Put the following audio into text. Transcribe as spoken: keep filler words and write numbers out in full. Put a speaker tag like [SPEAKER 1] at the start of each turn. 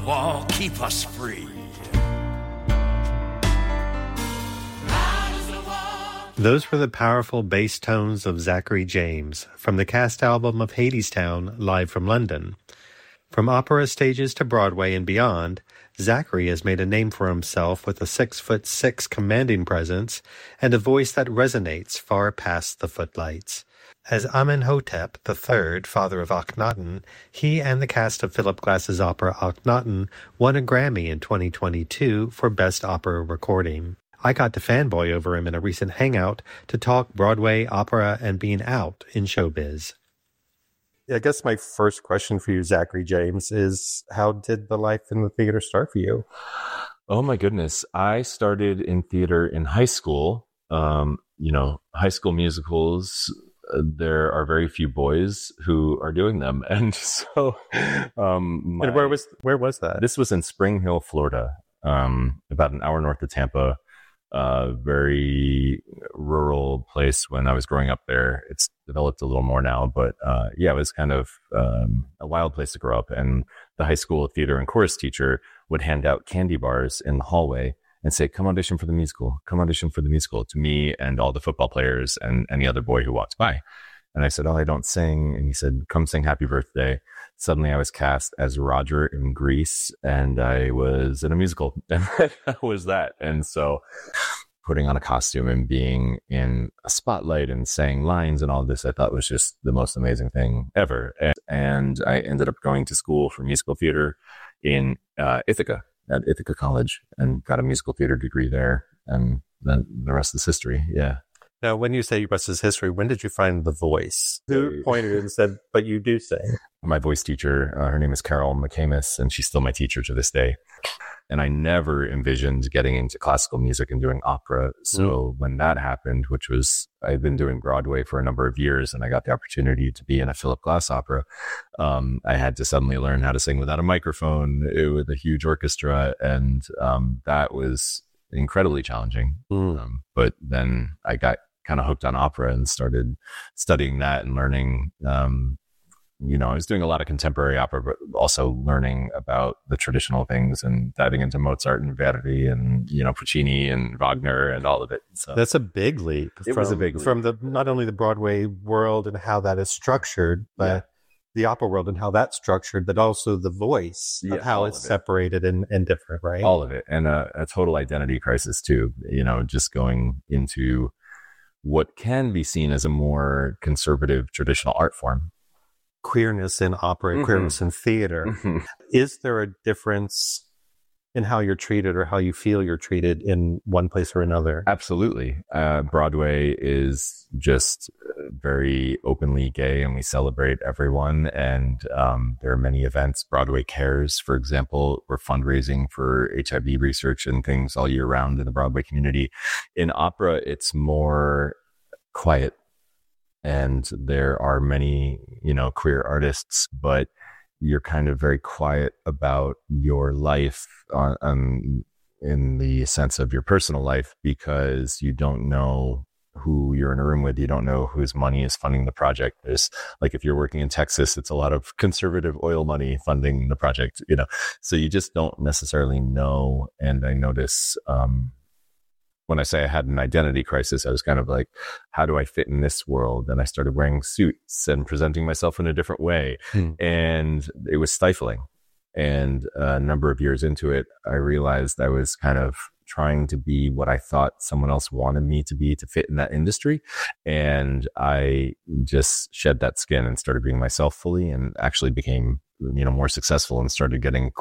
[SPEAKER 1] wall keep us free.
[SPEAKER 2] Those were the powerful bass tones of Zachary James from the cast album of Hadestown, Live from London. From opera stages to Broadway and beyond, Zachary has made a name for himself with a six foot six commanding presence and a voice that resonates far past the footlights. As Amenhotep the Third, father of Akhenaten, he and the cast of Philip Glass's opera Akhenaten won a Grammy in twenty twenty-two for Best Opera Recording. I got to fanboy over him in a recent hangout to talk Broadway, opera, and being out in showbiz. I guess my first question for you, Zachary James, is how did the life in the theater start for you?
[SPEAKER 3] Oh my goodness. I started in theater in high school. Um, you know, high school musicals, uh, there are very few boys who are doing them. And so... Um, my,
[SPEAKER 2] and where was where was that?
[SPEAKER 3] This was in Spring Hill, Florida, um, about an hour north of Tampa. Uh, very rural place when I was growing up there. It's developed a little more now, but uh, yeah, it was kind of um, a wild place to grow up. And the high school theater and chorus teacher would hand out candy bars in the hallway and say, come audition for the musical, come audition for the musical to me and all the football players and any other boy who walks by. And I said, oh, I don't sing. And he said, come sing Happy Birthday. Suddenly I was cast as Roger in Grease and I was in a musical. And that was that. And so putting on a costume and being in a spotlight and saying lines and all this, I thought was just the most amazing thing ever. And, and I ended up going to school for musical theater in uh, Ithaca, at Ithaca College, and got a musical theater degree there. And then the rest is history. Yeah.
[SPEAKER 2] Now, when you say rest is history, when did you find the voice? Who pointed and said, but you do sing?
[SPEAKER 3] My voice teacher, uh, her name is Carol McCamus, and she's still my teacher to this day. And I never envisioned getting into classical music and doing opera. So mm. when that happened, which was, I've been doing Broadway for a number of years, and I got the opportunity to be in a Philip Glass opera, um, I had to suddenly learn how to sing without a microphone it, with a huge orchestra. And um, that was incredibly challenging. Mm. Um, but then I got kind of hooked on opera and started studying that and learning, um, you know, I was doing a lot of contemporary opera, but also learning about the traditional things and diving into Mozart and Verdi and, you know, Puccini and Wagner and all of it. So
[SPEAKER 2] that's a big leap.
[SPEAKER 3] It from, was a big leap.
[SPEAKER 2] From the, not only the Broadway world and how that is structured, but yeah. the opera world and how that's structured, but also the voice yeah, of how it's of it. separated and, and different, right?
[SPEAKER 3] All of it. And a, a total identity crisis too, you know, just going into what can be seen as a more conservative traditional art form.
[SPEAKER 2] Queerness in opera, mm-hmm. queerness in theater. Mm-hmm. Is there a difference in how you're treated or how you feel you're treated in one place or another?
[SPEAKER 3] Absolutely. Uh, Broadway is just very openly gay and we celebrate everyone. And um, there are many events. Broadway Cares, for example, we're fundraising for H I V research and things all year round in the Broadway community. In opera, it's more quiet. And there are many, you know, queer artists, but you're kind of very quiet about your life on, on, in the sense of your personal life because you don't know who you're in a room with. You don't know whose money is funding the project. There's like, if you're working in Texas, it's a lot of conservative oil money funding the project, you know, so you just don't necessarily know. And I notice, um, when I say I had an identity crisis, I was kind of like, how do I fit in this world? And I started wearing suits and presenting myself in a different way. Hmm. And it was stifling. And a number of years into it, I realized I was kind of trying to be what I thought someone else wanted me to be to fit in that industry. And I just shed that skin and started being myself fully and actually became, you know, more successful and started getting